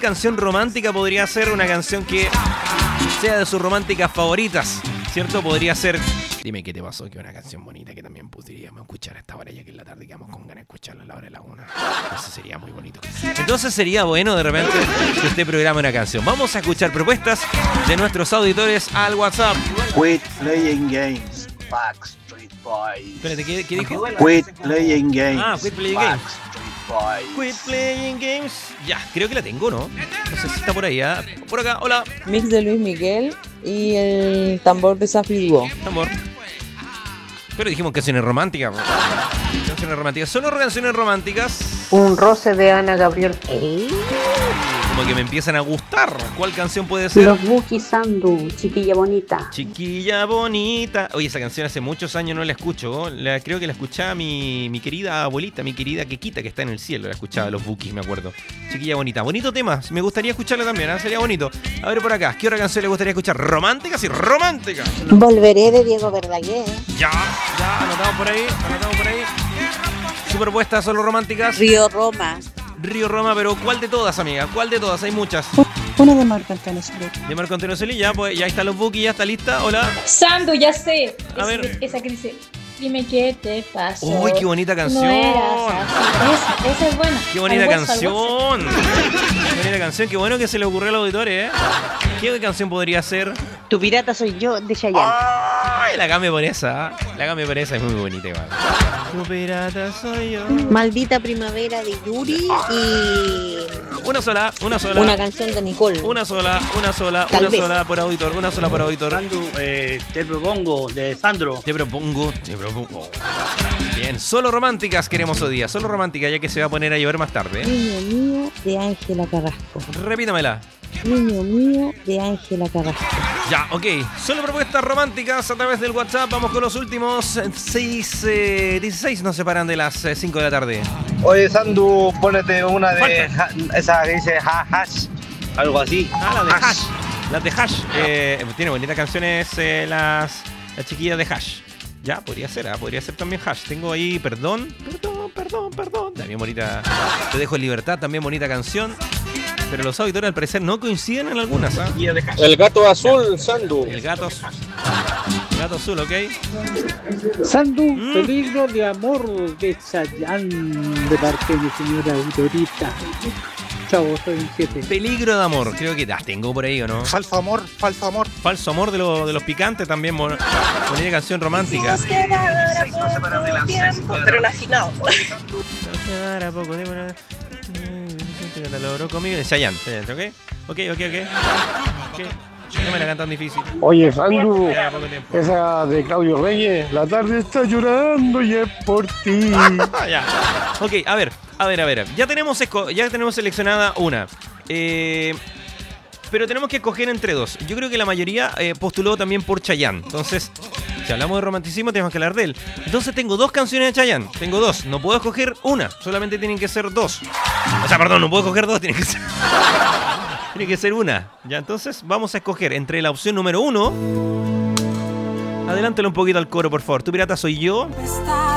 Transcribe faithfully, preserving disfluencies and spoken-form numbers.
canción romántica podría ser una canción que sea de sus románticas favoritas, ¿cierto? Podría ser... Dime qué te pasó, que una canción bonita que también podríamos escuchar a esta hora, ya que en la tarde quedamos con ganas de escucharla a la hora de la una. Eso sería muy bonito. Entonces sería bueno de repente que usted programe una canción. Vamos a escuchar propuestas de nuestros auditores al WhatsApp. Quit playing games, Backstreet Boys. Espérate, ¿qué, qué dijo? Quit playing games. Ah, quit playing games. Backstreet Boys. Quit playing games. Ya, creo que la tengo, ¿no? No sé si está por ahí, ¿eh? Por acá, hola. Mix de Luis Miguel y el tambor de Safi Duo. Tambor. Pero dijimos canciones románticas. Canciones románticas. Solo canciones románticas. Un roce de Ana Gabriel. Como que me empiezan a gustar. ¿Cuál canción puede ser? Los Buki Sandu, chiquilla bonita. Chiquilla bonita. Oye, esa canción hace muchos años no la escucho. La, creo que la escuchaba mi, mi querida abuelita, mi querida Quequita, que está en el cielo. La escuchaba los Bukis, me acuerdo. Chiquilla bonita. Bonito tema. Me gustaría escucharla también, ¿eh? Sería bonito. A ver por acá. ¿Qué otra canción le gustaría escuchar? Romántica, sí, romántica. Volveré de Diego Verdaguer. Ya, ya, anotamos por ahí, anotamos por ahí. Su propuesta, solo románticas. Río Roma. Río Roma, pero ¿cuál de todas, amiga? ¿Cuál de todas? Hay muchas. Una de Marco Antonio Solís. De Marco Antonio Solís, ya, pues ya están los Bukis, ya está lista. Hola. Sandu, ya sé. A Es- ver. Esa que dice, dime qué te pasó. Uy, qué bonita canción. No eras así. Esa, esa es buena. Qué bonita Al hueso, al canción. Qué bonita canción. Qué bueno que se le ocurrió al auditorio, ¿eh? ¿Qué canción podría ser? Tu pirata soy yo, de Chayanne. Ay, la cambio por esa. La cambio por esa, es muy bonita igual. Tu pirata soy yo. Maldita primavera de Yuri y Una sola, una sola. una canción de Nicole. Una sola, una sola, Tal una vez. sola por auditor, una sola por auditor. Sandu, eh, te propongo de Sandro. Te propongo, te propongo. Bien, solo románticas queremos hoy día, solo románticas, ya que se va a poner a llover más tarde. ¿eh? Niño mío de Ángela Carrasco. Repítamela. Niño mío de Ángela Carrasco. Ya, ok. Solo propuestas románticas a través del WhatsApp. Vamos con los últimos seis, eh, dieciséis nos separan de las eh, cinco de la tarde. Oye, Sandu, ponete una de Falta. ha- esa que dice ha, hash, algo así. Ah, la de Hash. Las de Hash. Eh, tiene bonitas canciones eh, las, las chiquillas de Hash. Ya, podría ser, ¿ah? Podría ser también Hash. Tengo ahí Perdón, Perdón, Perdón, Perdón. También bonita. Te dejo en libertad, también bonita canción. Pero los auditores al parecer no coinciden en algunas, ¿ah? El gato azul, Sandu. El gato, el gato azul, ¿ok? Sandu, Mm. peligro de amor de Chayanne de parte de señora Autorita. Chao, soy un siete. Peligro de amor, creo que las tengo por ahí, ¿o no? Falso amor, falso amor. Falso amor de, lo- de los picantes también, bon- bonita canción romántica. Pero la afinado. Te logró conmigo. De Chayanne, Chayanne, ¿ok? Ok, ok, ok. Ok. No me la hagan tan difícil. Oye, Sandu, Queda poco tiempo. esa de Claudio Reyes, la tarde está llorando y es por ti. Ah, ya. Ok, a ver, a ver, a ver. Ya tenemos, esco- ya tenemos seleccionada una. Eh, pero tenemos que escoger entre dos. Yo creo que la mayoría eh, postuló también por Chayanne. Entonces, si hablamos de romanticismo, tenemos que hablar de él. Entonces tengo dos canciones de Chayanne. Tengo dos. No puedo escoger una. Solamente tienen que ser dos. O sea, perdón, no puedo escoger dos. Tiene que ser, tiene que ser una. Ya, entonces vamos a escoger entre la opción número uno. Adelántale un poquito al coro, por favor. Tu pirata soy yo.